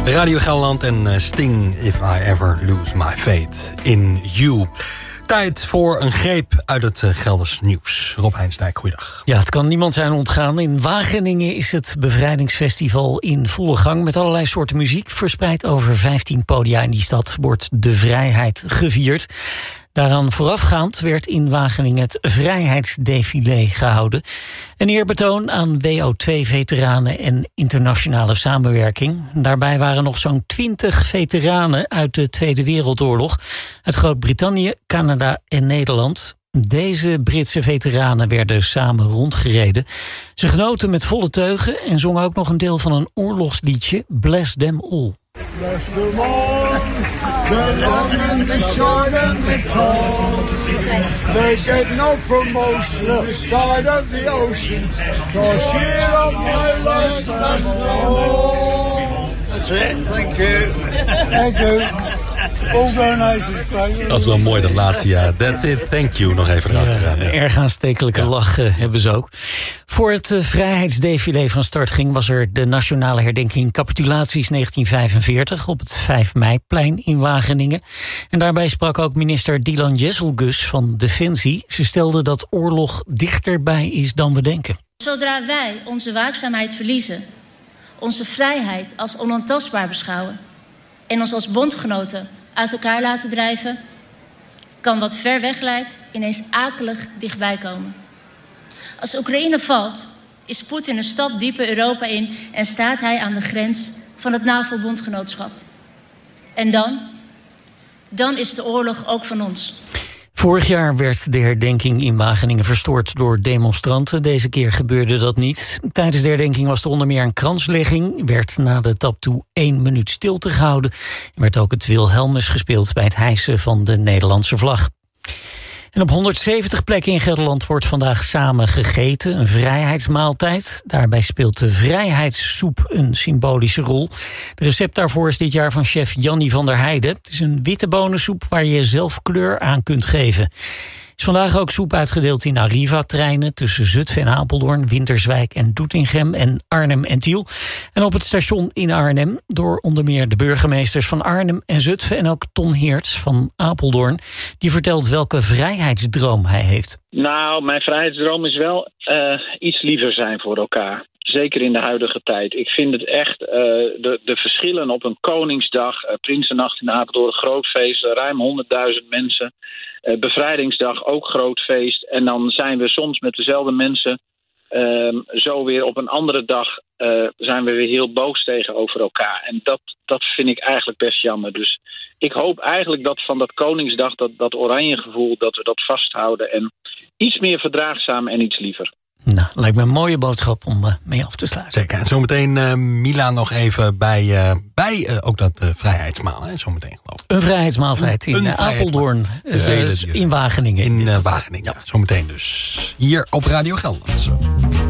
Radio Gelderland en Sting, If I Ever Lose My Faith in You. Tijd voor een greep uit het Gelders nieuws. Rob Heinsdijk, goeiedag. Ja, het kan niemand zijn ontgaan. In Wageningen is het bevrijdingsfestival in volle gang met allerlei soorten muziek. Verspreid over 15 podia in die stad wordt de vrijheid gevierd. Daaraan voorafgaand werd in Wageningen het Vrijheidsdefilé gehouden. Een eerbetoon aan WO2-veteranen en internationale samenwerking. Daarbij waren nog zo'n 20 veteranen uit de Tweede Wereldoorlog uit Groot-Brittannië, Canada en Nederland. Deze Britse veteranen werden samen rondgereden. Ze genoten met volle teugen en zongen ook nog een deel van een oorlogsliedje, Bless Them All. Bless them all, the long and the short and the tall. They get no promotion this side of the ocean. Cause here on my life, bless them all. That's it, thank you. Thank you. All donations. Dat is wel mooi, dat laatste jaar. That's it, thank you. Nog even eruit gegaan. Ja. Erg aanstekelijke lach hebben ze ook. Voor het vrijheidsdefilé van start ging was er de nationale herdenking Capitulaties 1945 op het 5 meiplein in Wageningen. En daarbij sprak ook minister Dylan Jesselgus van Defensie. Ze stelde dat oorlog dichterbij is dan we denken. Zodra wij onze waakzaamheid verliezen, onze vrijheid als onaantastbaar beschouwen en ons als bondgenoten uit elkaar laten drijven, kan wat ver weg lijkt ineens akelig dichtbij komen. Als Oekraïne valt, is Poetin een stap dieper Europa in en staat hij aan de grens van het NAVO-bondgenootschap. En dan is de oorlog ook van ons. Vorig jaar werd de herdenking in Wageningen verstoord door demonstranten. Deze keer gebeurde dat niet. Tijdens de herdenking was er onder meer een kranslegging. Werd na de tap toe 1 minuut stilte gehouden. Er werd ook het Wilhelmus gespeeld bij het hijsen van de Nederlandse vlag. En op 170 plekken in Gelderland wordt vandaag samen gegeten. Een vrijheidsmaaltijd. Daarbij speelt de vrijheidssoep een symbolische rol. De recept daarvoor is dit jaar van chef Jannie van der Heijden. Het is een witte bonensoep waar je zelf kleur aan kunt geven. Er is vandaag ook soep uitgedeeld in Arriva-treinen tussen Zutphen en Apeldoorn, Winterswijk en Doetinchem en Arnhem en Tiel. En op het station in Arnhem door onder meer de burgemeesters van Arnhem en Zutphen en ook Ton Heerts van Apeldoorn. Die vertelt welke vrijheidsdroom hij heeft. Nou, mijn vrijheidsdroom is wel iets liever zijn voor elkaar. Zeker in de huidige tijd. Ik vind het echt, de verschillen op een Koningsdag, Prinsennacht in Apeldoorn, groot feest, ruim 100.000 mensen. Bevrijdingsdag, ook groot feest. En dan zijn we soms met dezelfde mensen zo weer op een andere dag zijn we weer heel boos tegenover elkaar. En dat vind ik eigenlijk best jammer. Dus ik hoop eigenlijk dat van dat Koningsdag, dat oranje gevoel, dat we dat vasthouden. En iets meer verdraagzaam en iets liever. Nou, lijkt me een mooie boodschap om mee af te sluiten. Zeker. En zometeen Milan nog even bij ook dat vrijheidsmaal. Hè? Zometeen geloof ik. Een vrijheidsmaaltijd in Apeldoorn, in Wageningen. In Wageningen, ja. Zometeen dus. Hier op Radio Gelderland.